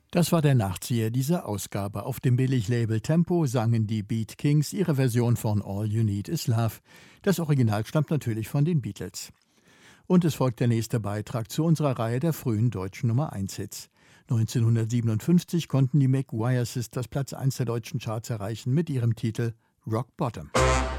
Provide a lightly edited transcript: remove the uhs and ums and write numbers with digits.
Das war der Nachzieher dieser Ausgabe. Auf dem Billiglabel Tempo sangen die Beat Kings ihre Version von All You Need Is Love. Das Original stammt natürlich von den Beatles. Und es folgt der nächste Beitrag zu unserer Reihe der frühen deutschen Nummer-1-Hits. 1957 konnten die Maguire Sisters Platz 1 der deutschen Charts erreichen mit ihrem Titel Rock Bottom.